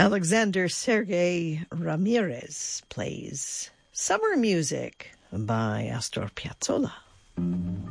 Alexander Sergei Ramirez plays Summer Music by Astor Piazzolla.